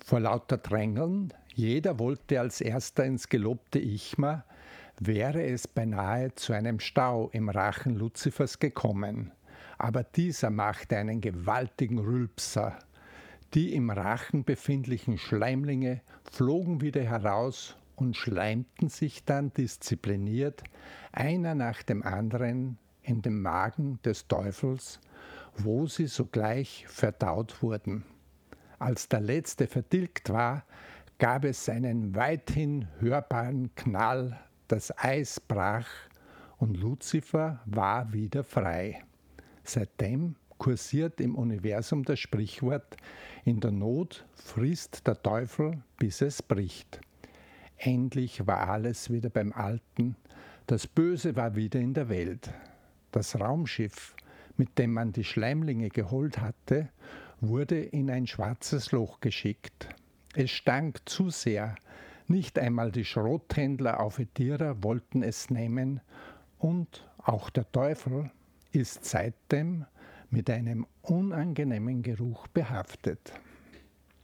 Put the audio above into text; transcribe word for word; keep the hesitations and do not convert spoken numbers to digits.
Vor lauter Drängeln, jeder wollte als erster ins gelobte Ichma, wäre es beinahe zu einem Stau im Rachen Luzifers gekommen. Aber dieser machte einen gewaltigen Rülpser. Die im Rachen befindlichen Schleimlinge flogen wieder heraus und schleimten sich dann diszipliniert, einer nach dem anderen, in den Magen des Teufels, wo sie sogleich verdaut wurden. Als der letzte vertilgt war, gab es einen weithin hörbaren Knall, das Eis brach und Luzifer war wieder frei. Seitdem kursiert im Universum das Sprichwort: In der Not frisst der Teufel, bis es bricht. Endlich war alles wieder beim Alten, das Böse war wieder in der Welt. Das Raumschiff, mit dem man die Schleimlinge geholt hatte, wurde in ein schwarzes Loch geschickt. Es stank zu sehr, nicht einmal die Schrothändler auf Ethira wollten es nehmen, und auch der Teufel ist seitdem mit einem unangenehmen Geruch behaftet.